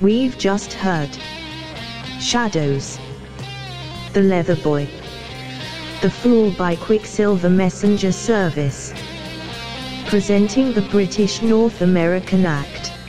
We've just heard Shadows, The Leather Boy, The Fool by Quicksilver Messenger Service, presenting the British North American act